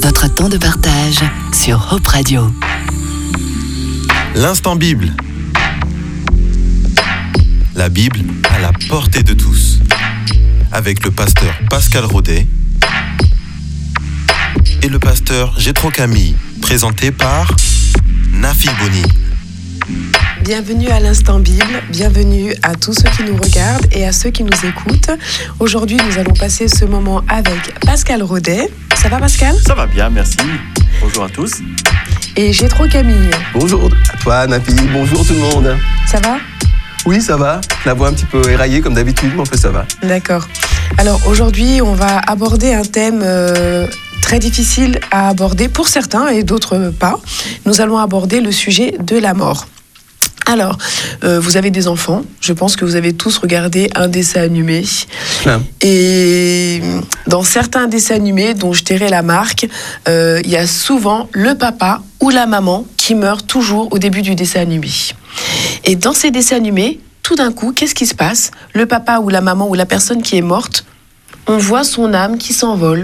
votre temps de partage sur Hope Radio. L'Instant Bible. La Bible à la portée de tous. Avec le pasteur Pascal Rodet et le pasteur Jétro Camille, présenté par Nafi Boni. Bienvenue à l'Instant Bible, bienvenue à tous ceux qui nous regardent et à ceux qui nous écoutent. Aujourd'hui, nous allons passer ce moment avec Pascal Rodet. Ça va, Pascal ? Ça va bien, merci. Bonjour à tous. Et Jétro Camille. Bonjour à toi, Nafi. Bonjour tout le monde. Ça va ? Oui, ça va. La voix un petit peu éraillée comme d'habitude, mais en fait ça va. D'accord. Alors aujourd'hui, on va aborder un thème très difficile à aborder pour certains et d'autres pas. Nous allons aborder le sujet de la mort. Alors, vous avez des enfants, je pense que vous avez tous regardé un dessin animé. Et dans certains dessins animés, dont je tairai la marque, il y a souvent le papa ou la maman qui meurt toujours au début du dessin animé. Et dans ces dessins animés, tout d'un coup, qu'est-ce qui se passe ? Le papa ou la maman ou la personne qui est morte, on voit son âme qui s'envole.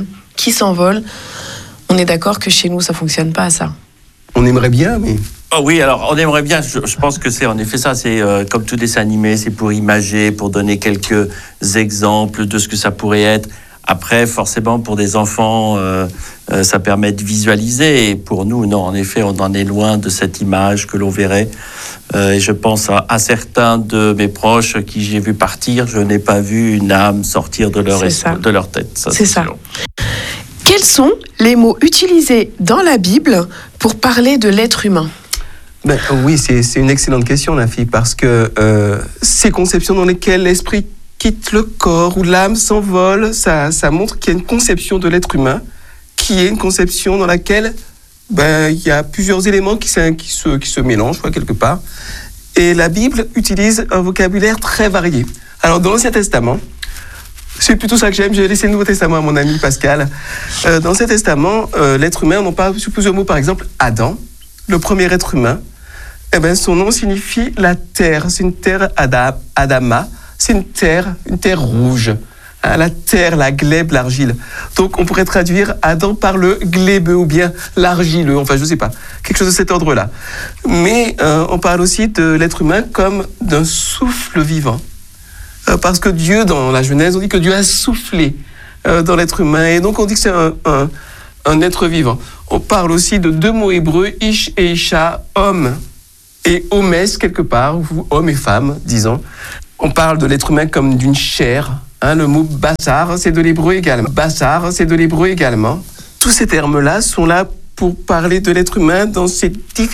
On est d'accord que chez nous, ça ne fonctionne pas, ça. On aimerait bien, mais... Oh oui, alors on aimerait bien, je pense que c'est en effet ça, c'est comme tout dessin animé, c'est pour imager, pour donner quelques exemples de ce que ça pourrait être. Après, forcément, pour des enfants, ça permet de visualiser. Et pour nous, non, en effet, on en est loin de cette image que l'on verrait. Et je pense à certains de mes proches qui j'ai vu partir, je n'ai pas vu une âme sortir de leur tête. Ça, c'est ça. Sûr. Quels sont les mots utilisés dans la Bible pour parler de l'être humain ? Oui, c'est une excellente question, la fille, parce que ces conceptions dans lesquelles l'esprit quitte le corps, où l'âme s'envole, ça montre qu'il y a une conception de l'être humain, qui est une conception dans laquelle il y a plusieurs éléments qui se mélangent, quelque part. Et la Bible utilise un vocabulaire très varié. Alors, dans l'Ancien Testament, c'est plutôt ça que j'aime. J'ai laissé le Nouveau Testament à mon ami Pascal. Dans l'Ancien Testament, l'être humain, on en parle sous plusieurs mots. Par exemple, Adam, le premier être humain, son nom signifie la terre. C'est une terre Adama. C'est une terre rouge. La terre, la glèbe, l'argile. Donc, on pourrait traduire Adam par le glébeux ou bien l'argileux. Enfin, je ne sais pas. Quelque chose de cet ordre-là. Mais on parle aussi de l'être humain comme d'un souffle vivant. Parce que Dieu, dans la Genèse, on dit que Dieu a soufflé dans l'être humain. Et donc, on dit que c'est un être vivant. On parle aussi de deux mots hébreux, ish et isha, homme et homès, quelque part, ou homme et femme, disons. On parle de l'être humain comme d'une chair. Le mot bassar, c'est de l'hébreu également. Tous ces termes-là sont là pour parler de l'être humain dans ses